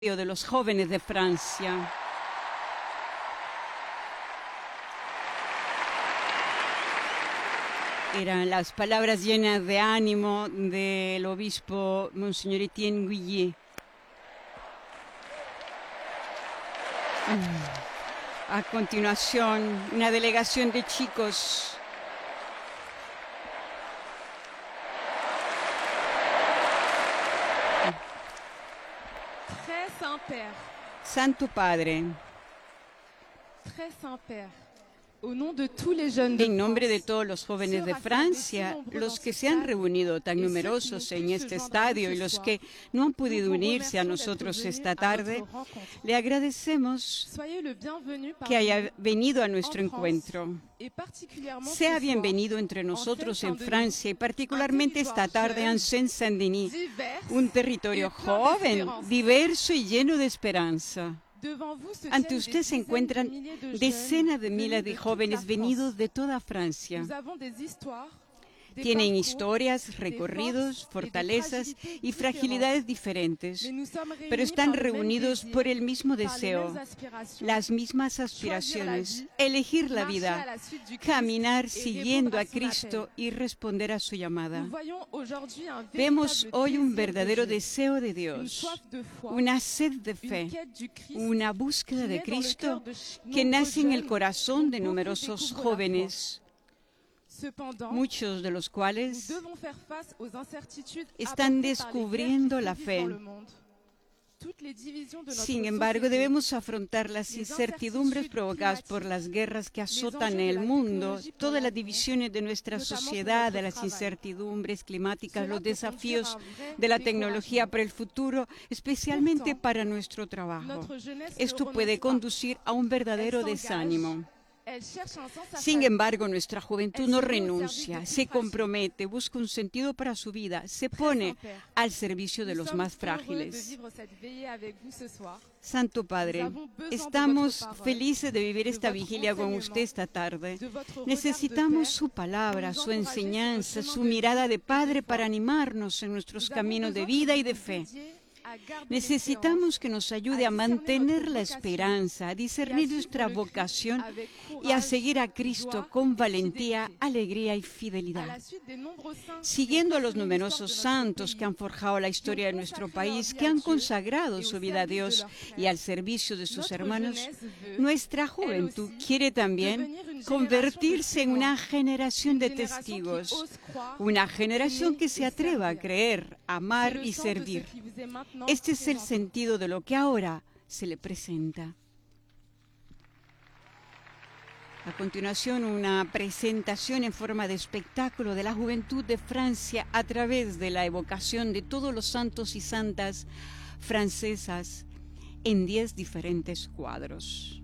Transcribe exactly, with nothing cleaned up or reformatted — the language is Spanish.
de los jóvenes de Francia. Eran las palabras llenas de ánimo del obispo Monseñor Etienne Gouillet. A continuación, una delegación de chicos. Très Saint-Père, Santo Padre, très Saint-Père, au nom de tous les jeunes de en nombre de France, todos los jóvenes de Francia, los que se han reunido tan numerosos en este estadio y los que no han podido unirse a nosotros esta tarde, le agradecemos soyez le bienvenu que haya parmi nous, venido a nuestro encuentro. et particulièrement ce Sea soir, bienvenido entre nosotros en Francia y particularmente esta tarde en Seine-Saint-Denis, divers, un territorio y plein joven, d'espérance. diverso y lleno de esperanza. Devant vous se Ante tiennent usted des se dizaines encuentran de milliers de jeunes decenas de venus miles de de toute jóvenes la venidos France. de toda Francia. Nous avons des histoires, des Tienen parcours, historias, recorridos, fortalezas y fragilidades diferentes, mais nous sommes réunis pero están par le même reunidos désir, por el mismo par les deseo, mêmes aspirations, las mismas aspiraciones, elegir la marcher à vida, la suite du Christ caminar et siguiendo a répondre à son Cristo appel. y responder a su llamada. Nous voyons aujourd'hui un Vemos véritable hoy un désir de verdadero Dieu, deseo de une Dios, soif de foi, una sed de une fe, quête du Christ una búsqueda qui de naît dans le Cristo cœur de ch- que nombreux nace en el jeunes corazón de dont beaucoup numerosos découvrent la jóvenes, foi. Cependant, muchos de los nous cuales devons faire face aux incertitudes están apportées par les descubriendo guerres la qui fe. sévissent dans le monde. Toutes les divisions de notre Sin embargo, société, debemos afrontar las incertidumbres provocadas por las guerras que azotan el mundo, todas las divisiones de nuestra sociedad, de las incertidumbres climáticas, los desafíos de la tecnología para el futuro, especialmente para nuestro trabajo. notre jeunesse Esto ne puede renonce pas. conducir a un verdadero Elle s'engage, desánimo. elle cherche un sens à Sin sa vie. embargo, nuestra juventud no renuncia, se compromete, busca un sentido para su vida, se pone al servicio de Nous los sommes más heureux de frágiles. vivre cette veillée avec vous ce soir. Santo Padre, estamos felices de vivir esta de votre vigilia con enseñamiento, usted esta tarde. de votre regard Necesitamos de su père, palabra, pour nous su encourager enseñanza, sur le su chemin de mirada vie de et de Padre foi. para animarnos en nuestros Nous avons caminos de besoin vida que y vous de nous fe. aidiez à garder Necesitamos que nos ayude a mantener la esperanza, a discernir nuestra vocación y a seguir a Cristo con valentía, alegría y À fidelidad. la suite des nombreux saints Siguiendo a los qui ont numerosos l'histoire de notre santos pays, que han forjado la historia de nuestro país, que han consagrado su vida a Dios y al servicio de sus hermanos, nuestra juventud quiere también convertirse en una generación de testigos, una generación que se atreva a creer, amar y servir. Este es el sentido de lo que ahora se le presenta. A continuación, una presentación en forma de espectáculo de la juventud de Francia a través de la evocación de todos los santos y santas francesas en diez diferentes cuadros.